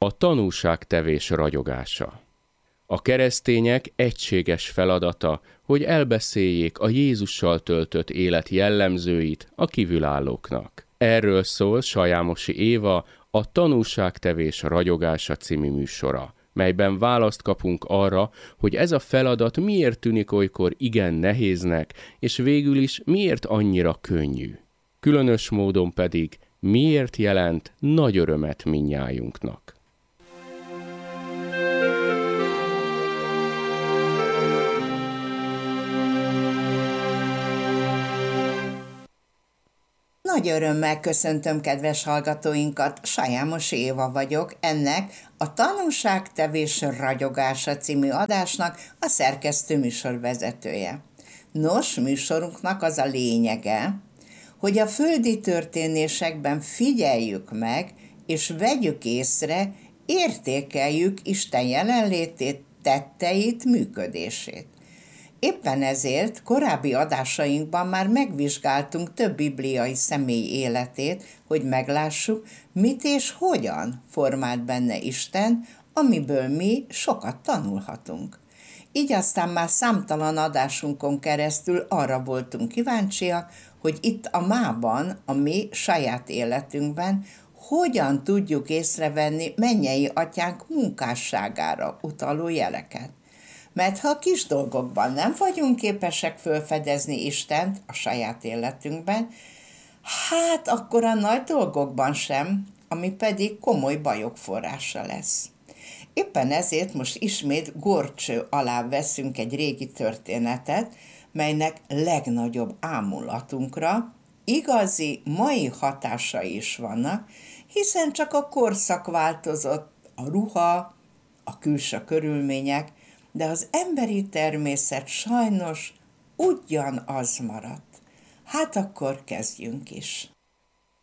A tanúságtevés ragyogása. A keresztények egységes feladata, hogy elbeszéljék a Jézussal töltött élet jellemzőit a kívülállóknak. Erről szól Sajámosi Éva a Tanúságtevés ragyogása című műsora, melyben választ kapunk arra, hogy ez a feladat miért tűnik olykor igen nehéznek, és végül is miért annyira könnyű. Különös módon pedig miért jelent nagy örömet mindnyájunknak. Nagy örömmel köszöntöm kedves hallgatóinkat, Sajámosi Éva vagyok, ennek a Tanúságtevés ragyogása című adásnak a szerkesztő műsorvezetője. Nos, műsorunknak az a lényege, hogy a földi történésekben figyeljük meg, és vegyük észre, értékeljük Isten jelenlétét, tetteit, működését. Éppen ezért korábbi adásainkban már megvizsgáltunk több bibliai személy életét, hogy meglássuk, mit és hogyan formált benne Isten, amiből mi sokat tanulhatunk. Így aztán már számtalan adásunkon keresztül arra voltunk kíváncsiak, hogy itt a mában, a mi saját életünkben hogyan tudjuk észrevenni mennyei atyánk munkásságára utaló jeleket. Mert ha a kis dolgokban nem vagyunk képesek felfedezni Istent a saját életünkben, hát akkor a nagy dolgokban sem, ami pedig komoly bajok forrása lesz. Éppen ezért most ismét górcső alá veszünk egy régi történetet, melynek legnagyobb ámulatunkra igazi mai hatásai is vannak, hiszen csak a korszak változott, a ruha, a külső körülmények, de az emberi természet sajnos ugyanaz maradt. Hát akkor kezdjünk is.